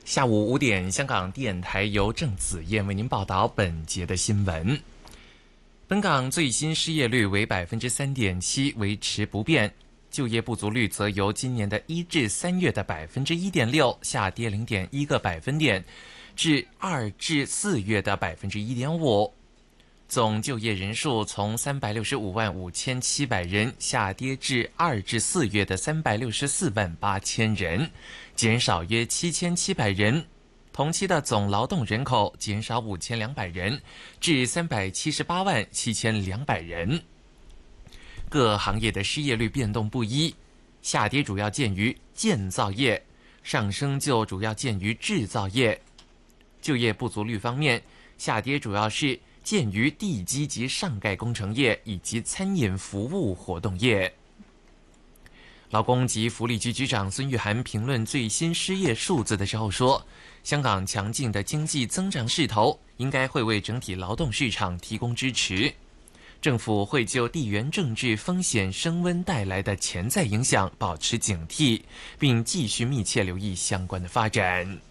下午5点，香港电台由郑子燕为您报道本节的新闻。本港最新失业率为 3.7%， 维持不变。就业不足率则由今年的1至3月的 1.6% 下跌 0.1个百分点，至2至4月的 1.5%。总就业人数从365万5700人下跌至2至4月的364万8000人，减少约7700人。同期的总劳动人口减少5200人，至378万7200人。各行业的失业率变动不一，下跌主要见于建造业，上升就主要见于制造业。就业不足率方面，下跌主要是见于地基及上盖工程业以及餐饮服务活动业。劳工及福利局局长孙玉菡评论最新失业数字的时候说，香港强劲的经济增长势头应该会为整体劳动市场提供支持，政府会就地缘政治风险升温带来的潜在影响保持警惕，并继续密切留意相关的发展。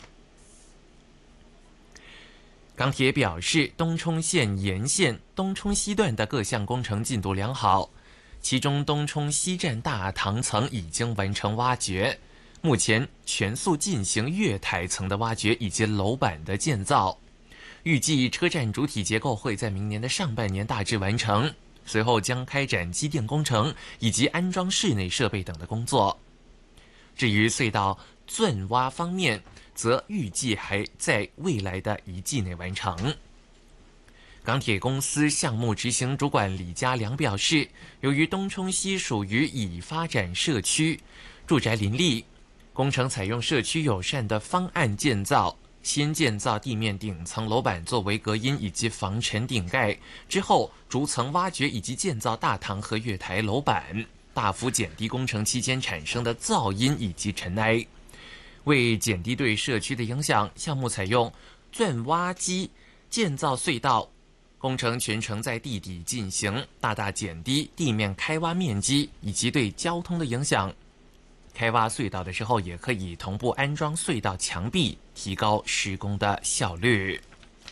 港铁表示，东冲线沿线东冲西段的各项工程进度良好，其中东冲西站大堂层已经完成挖掘，目前全速进行月台层的挖掘以及楼板的建造，预计车站主体结构会在明年的上半年大致完成，随后将开展机电工程以及安装室内设备等的工作。至于隧道钻挖方面，则预计还在未来的1季内完成。港铁公司项目执行主管李家良表示，由于东冲西属于已发展社区，住宅林立，工程采用社区友善的方案建造，先建造地面顶层楼板作为隔音以及防尘顶盖，之后逐层挖掘以及建造大堂和月台楼板，大幅减低工程期间产生的噪音以及尘埃。为减低对社区的影响，项目采用钻挖机建造隧道，工程全程在地底进行，大大减低地面开挖面积以及对交通的影响。开挖隧道的时候，也可以同步安装隧道墙壁，提高施工的效率。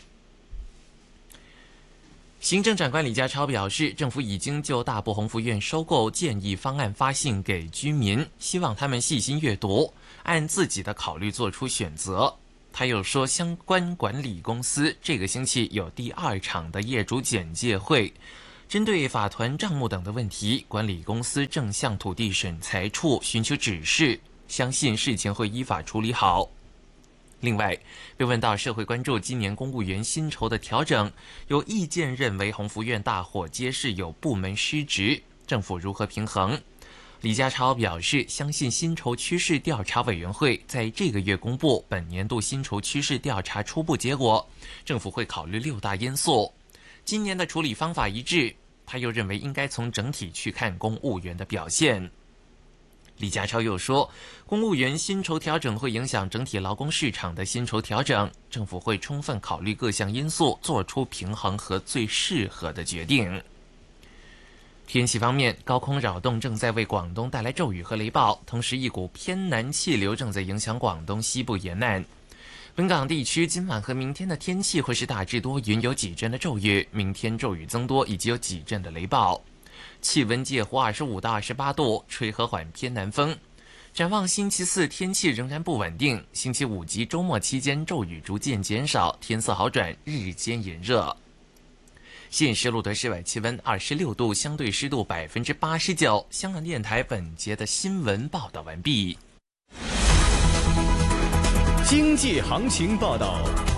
行政长官李家超表示，政府已经就大埔宏福苑收购建议方案发信给居民，希望他们细心阅读，按自己的考虑做出选择。他又说，相关管理公司这个星期有第2场的业主简介会，针对法团账目等的问题，管理公司正向土地审裁处寻求指示，相信事情会依法处理好。另外，被问到社会关注今年公务员薪酬的调整，有意见认为宏福苑大火揭示有部门失职，政府如何平衡？李家超表示，相信薪酬趋势调查委员会在这个月公布本年度薪酬趋势调查初步结果，政府会考虑6大因素。今年的处理方法一致，他又认为应该从整体去看公务员的表现。李家超又说，公务员薪酬调整会影响整体劳工市场的薪酬调整，政府会充分考虑各项因素，做出平衡和最适合的决定。天气方面，高空扰动正在为广东带来骤雨和雷暴，同时一股偏南气流正在影响广东西部沿岸。本港地区今晚和明天的天气会是大致多云，有几阵的骤雨，明天骤雨增多，以及有几阵的雷暴。气温介乎25到28度，吹和缓偏南风。展望星期4天气仍然不稳定，星期5及周末期间骤雨逐渐减少，天色好转，日间炎热。现时录得室外气温26度，相对湿度89%。香港电台本节的新闻报道完毕。 经济行情报道。